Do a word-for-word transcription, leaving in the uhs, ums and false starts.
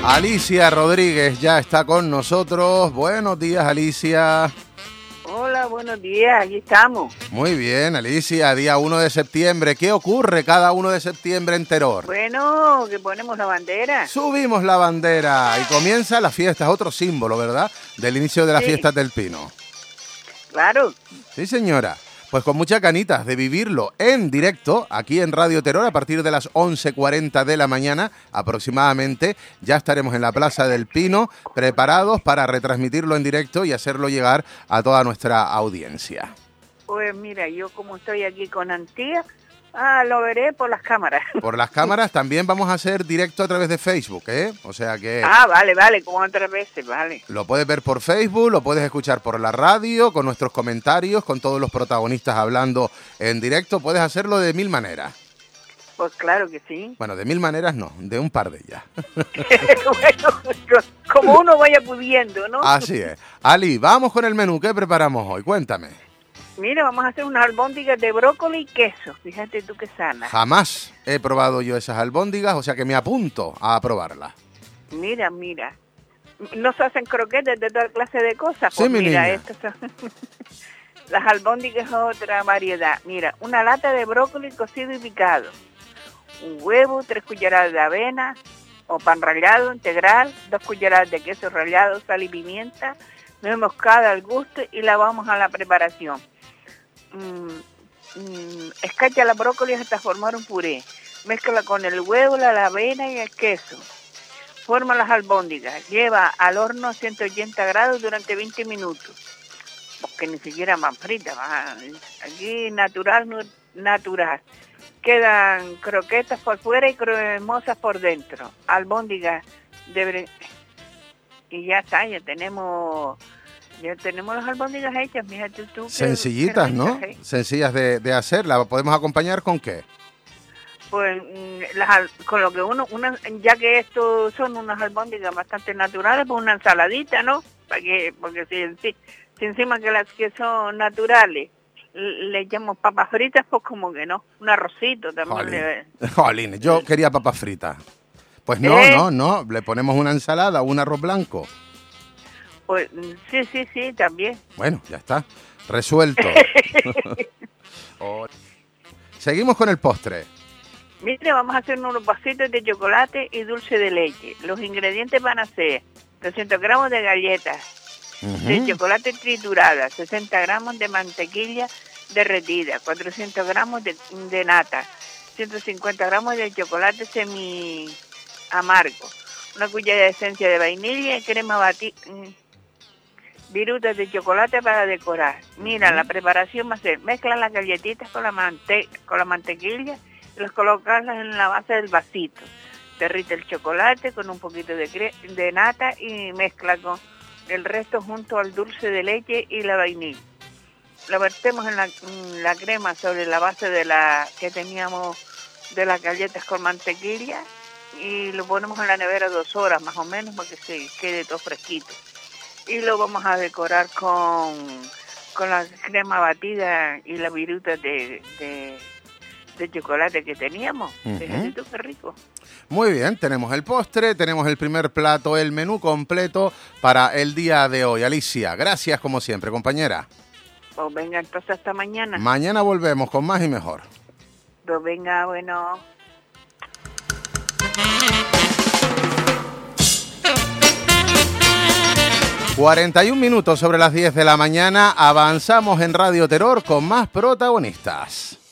Alicia Rodríguez ya está con nosotros. Buenos días, Alicia. Hola, buenos días, aquí estamos. Muy bien, Alicia, día uno de septiembre. ¿Qué ocurre cada uno de septiembre en Teror? Bueno, que ponemos la bandera. Subimos la bandera y comienza la fiesta, es otro símbolo, ¿verdad? Del inicio de las Sí. fiestas del Pino. Claro. Sí, señora. Pues con muchas ganitas de vivirlo en directo, aquí en Radio Teror, a partir de las once cuarenta de la mañana aproximadamente, ya estaremos en la Plaza del Pino, preparados para retransmitirlo en directo y hacerlo llegar a toda nuestra audiencia. Pues mira, yo como estoy aquí con Antía, ah, lo veré por las cámaras. Por las cámaras también vamos a hacer directo a través de Facebook, ¿eh? O sea que... Ah, vale, vale, como otras veces, vale. Lo puedes ver por Facebook, lo puedes escuchar por la radio, con nuestros comentarios, con todos los protagonistas hablando en directo. Puedes hacerlo de mil maneras. Pues claro que sí. Bueno, de mil maneras no, de un par de ellas. Bueno, como uno vaya pudiendo, ¿no? Así es. Ali, vamos con el menú. ¿Qué preparamos hoy? Cuéntame. Mira, vamos a hacer unas albóndigas de brócoli y queso. Fíjate tú qué sana. Jamás he probado yo esas albóndigas, o sea que me apunto a probarlas. Mira, mira. No se hacen croquetes de toda clase de cosas. Sí, Pues mi mira, niña. estas son... Las albóndigas es otra variedad. Mira, una lata de brócoli cocido y picado. Un huevo, tres cucharadas de avena o pan rallado integral, dos cucharadas de queso rallado, sal y pimienta, nuez moscada al gusto y la vamos a la preparación. Mm, mm, escacha la brócoli hasta formar un puré. Mézcala con el huevo, la avena y el queso. Forma las albóndigas. Lleva al horno a ciento ochenta grados durante veinte minutos. Porque ni siquiera van fritas. Van aquí natural, natural. Quedan croquetas por fuera y cremosas por dentro. Albóndigas de bre... Y ya está, ya tenemos... Ya tenemos las albóndigas hechas, fíjate tú. Sencillitas, ¿no? ¿eh? Sencillas de, de hacer. ¿La podemos acompañar con qué? Pues las, con lo que uno, una, ya que esto son unas albóndigas bastante naturales, pues una ensaladita, ¿no? Para que, porque si, si, si encima que las que son naturales le echamos papas fritas, pues como que no. Un arrocito también. Jolín, Le... Jolín, yo quería papas fritas. Pues no, ¿Eh? no, no. Le ponemos una ensalada, un arroz blanco. Pues sí, sí, sí, también. Bueno, ya está. Resuelto. Oh. Seguimos con el postre. Mire, vamos a hacer unos vasitos de chocolate y dulce de leche. Los ingredientes van a ser doscientos gramos de galletas, Uh-huh. de chocolate triturada, sesenta gramos de mantequilla derretida, cuatrocientos gramos de, de nata, ciento cincuenta gramos de chocolate semi amargo, una cucharada de esencia de vainilla y crema batida, virutas de chocolate para decorar. Mira, la preparación va a ser, mezcla las galletitas con la, mante con la mantequilla y las colocas en la base del vasito. Derrite el chocolate con un poquito de, de nata y mezcla con el resto junto al dulce de leche y la vainilla. Lo vertemos en la, en la crema sobre la base de la que teníamos de las galletas con mantequilla y lo ponemos en la nevera dos horas más o menos para que se quede todo fresquito. Y lo vamos a decorar con, con la crema batida y la viruta de, de, de chocolate que teníamos. Uh-huh. Fíjate tú qué rico. Muy bien, tenemos el postre, tenemos el primer plato, el menú completo para el día de hoy. Alicia, gracias como siempre, compañera. Pues venga, entonces hasta mañana. Mañana volvemos con más y mejor. Pues venga, bueno. cuarenta y un minutos sobre las diez de la mañana, avanzamos en Radio Teror con más protagonistas.